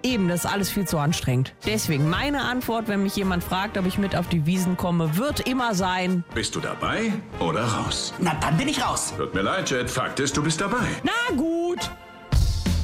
Eben, das ist alles viel zu anstrengend. Deswegen meine Antwort, wenn mich jemand fragt, ob ich mit auf die Wiesn komme, wird immer sein... Bist du dabei oder raus? Na, dann bin ich raus. Tut mir leid, Jet. Fakt ist, du bist dabei. Na gut.